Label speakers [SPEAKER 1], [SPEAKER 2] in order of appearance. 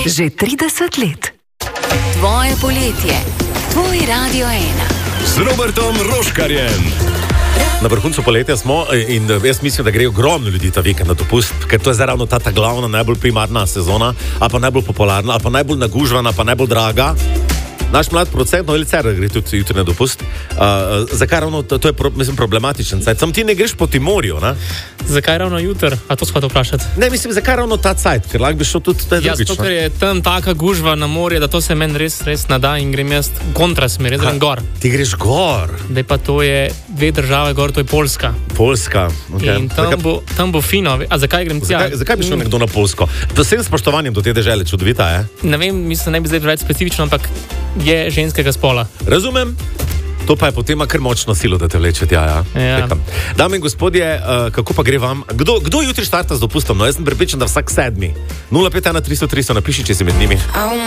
[SPEAKER 1] Že 30 let.
[SPEAKER 2] Tvoje poletje. Tvoj Radio 1.
[SPEAKER 3] S Robertom Roškarjem. Na vrhuncu poletja smo in jaz mislim, da gre ogromno ljudi ta vikend na dopust, ker to je zdaj ravno ta glavna, najbolj primarna sezona, a pa najbolj popularna, a pa najbolj nagužvana, pa najbolj draga. Naš mlad producent, Noel Cerar, gre tudi jutri na dopust. Zakaj ravno, to je mislim, problematičen cajt. Sam ti ne greš po Timorju, ne?
[SPEAKER 4] Zakaj ravno jutr? A to spada vprašati?
[SPEAKER 3] Ne, mislim, zakaj ravno ta cajt, ker lahko bi šel tudi taj drugič.
[SPEAKER 4] Jaz to, ker je tam taka gužva na morje, da to se meni res nada in grem jaz kontrasmer, jaz grem gor.
[SPEAKER 3] Ti greš gor?
[SPEAKER 4] Dej pa to je dve države gor, to je Poljska.
[SPEAKER 3] Poljska, ok.
[SPEAKER 4] In tam bo fino. A zakaj grem tja?
[SPEAKER 3] Zakaj bi šel nekdo na Poljsko? Z vsem spoštovanjem do te dežele, čudovita, je?
[SPEAKER 4] Ne vem, mislim, ne bi zdaj več specifično, ampak je ženskega spola.
[SPEAKER 3] Razumem. To pa je potem kar močno silo, da te vleče tja, ja. Dame in gospodje, kako pa gre vam? Kdo jutri štarta z dopustom? No, jaz sem prepričan, da vsak sedmi. 051 300 300, napiši, če si med njimi.